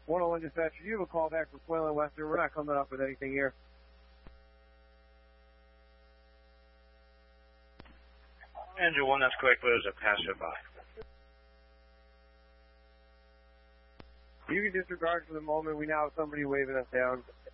101 dispatcher, you have a call back from Quail and Western. We're not coming up with anything here. Engine 1, that's correct, but it was a passerby. You can disregard for the moment. We now have somebody waving us down.